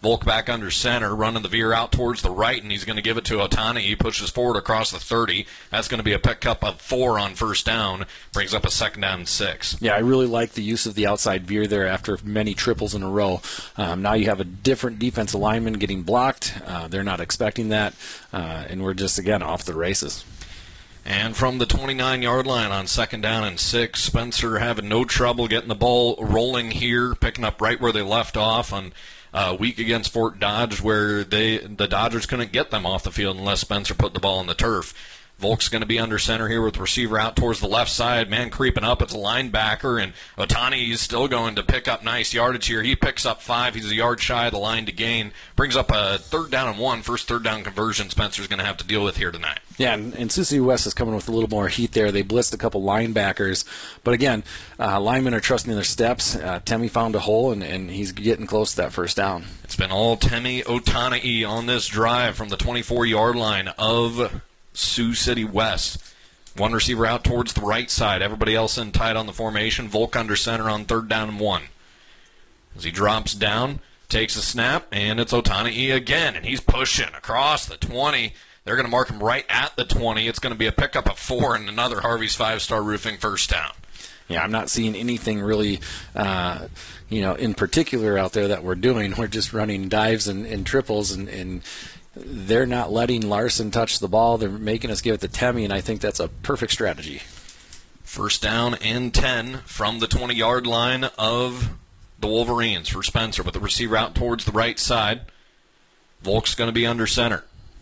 Volk back under center, running the veer out towards the right, and he's going to give it to Otani. He pushes forward across the 30. That's going to be a pickup of 4 on first down. Brings up a 2nd down and 6. Yeah, I really like the use of the outside veer there after many triples in a row. Now you have a different defensive lineman getting blocked. They're not expecting that, and we're just, again, off the races. And from the 29-yard line on 2nd down and 6, Spencer having no trouble getting the ball rolling here, picking up right where they left off on week against Fort Dodge, where the Dodgers couldn't get them off the field unless Spencer put the ball on the turf. Volk's going to be under center here with the receiver out towards the left side. Man creeping up. It's a linebacker, and Otani is still going to pick up nice yardage here. He picks up 5. He's a yard shy of the line to gain. Brings up a 3rd down and 1. First 3rd down conversion Spencer's going to have to deal with here tonight. Yeah, and Sioux City West is coming with a little more heat there. They blitzed a couple linebackers. But again, linemen are trusting their steps. Temi found a hole, and he's getting close to that first down. It's been all Temi Otani on this drive from the 24-yard line of Sioux City West. One receiver out towards the right side. Everybody else in tight on the formation. Volk under center on 3rd down and 1. As he drops down, takes a snap, and it's Otani again, and he's pushing across the 20. They're going to mark him right at the 20. It's going to be a pickup of 4 and another Harvey's 5-Star Roofing first down. Yeah, I'm not seeing anything really, in particular out there that we're doing. We're just running dives and triples, and they're not letting Larson touch the ball. They're making us give it to Temi, and I think that's a perfect strategy. First down and 10 from the 20-yard line of the Wolverines for Spencer with the receiver out towards the right side. Volk's going to be under center.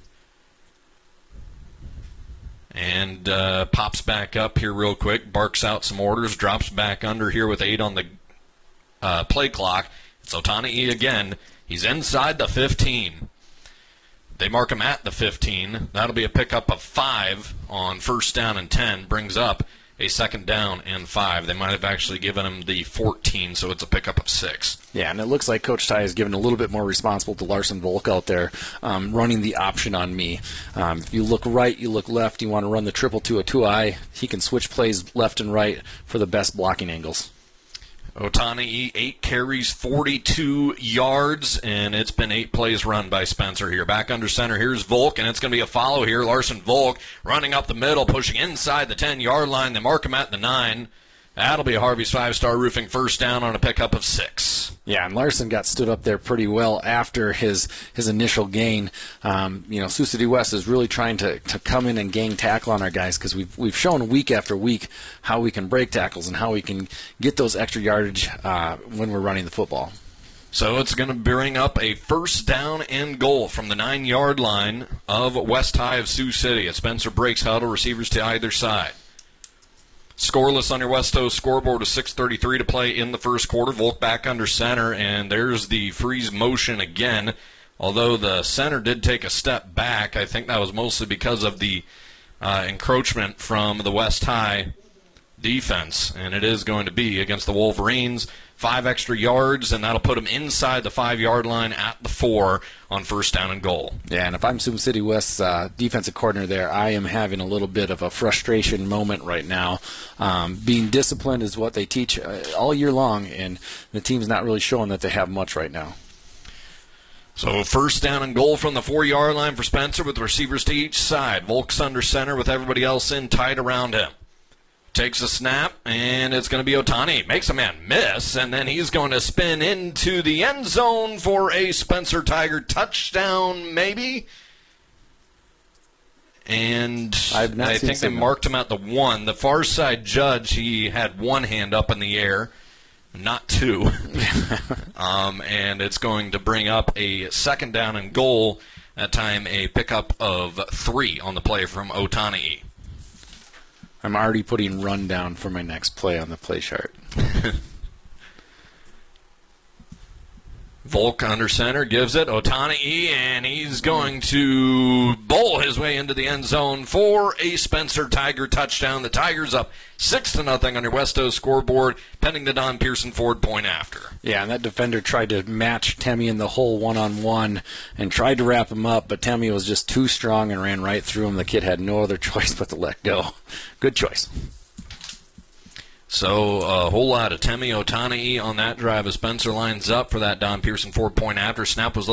And pops back up here real quick, barks out some orders, drops back under here with 8 on the play clock. It's Otani again. He's inside the 15. They mark him at the 15. That'll be a pickup of 5 on first down and 10. Brings up a 2nd down and 5. They might have actually given him the 14, so it's a pickup of 6. Yeah, and it looks like Coach Ty is giving a little bit more responsible to Larson Volk out there, running the option on me. If you look right, you look left, you want to run the triple to a 2-eye, he can switch plays left and right for the best blocking angles. Otani, 8 carries, 42 yards, and it's been 8 plays run by Spencer here. Back under center, here's Volk, and it's going to be a follow here. Larson Volk running up the middle, pushing inside the 10-yard line. They mark him at the 9. That'll be a Harvey's 5-Star Roofing first down on a pickup of 6. Yeah, and Larson got stood up there pretty well after his initial gain. Sioux City West is really trying to come in and gain tackle on our guys because we've shown week after week how we can break tackles and how we can get those extra yardage when we're running the football. So it's going to bring up a first down and goal from the 9-yard line of West High of Sioux City. As Spencer breaks huddle, receivers to either side. Scoreless on your West Coast scoreboard with 6:33 to play in the first quarter. Volk back under center, and there's the freeze motion again. Although the center did take a step back, I think that was mostly because of the encroachment from the West High defense, and it is going to be against the Wolverines. 5 extra yards, and that'll put them inside the 5-yard line at the 4 on first down and goal. Yeah, and if I'm Sioux City West's defensive coordinator there, I am having a little bit of a frustration moment right now. Being disciplined is what they teach all year long, and the team's not really showing that they have much right now. So first down and goal from the 4-yard line for Spencer with receivers to each side. Volk's under center with everybody else in tight around him. Takes a snap, and it's going to be Otani. Makes a man miss, and then he's going to spin into the end zone for a Spencer Tiger touchdown, maybe. And I think they marked him at the 1. The far side judge, he had 1 hand up in the air, not 2. And it's going to bring up a second down and goal. That time a pickup of 3 on the play from Otani. I'm already putting run down for my next play on the play chart. Volk under center gives it. Otani, and he's going to bowl his way into the end zone for a Spencer Tiger touchdown. The Tigers up 6-0 on your West Coast scoreboard, pending the Don Pearson Ford point after. Yeah, and that defender tried to match Temi in the hole one-on-one and tried to wrap him up, but Temi was just too strong and ran right through him. The kid had no other choice but to let go. Good choice. So a whole lot of Temi Otani on that drive as Spencer lines up for that Don Pearson 4-point after. Snap was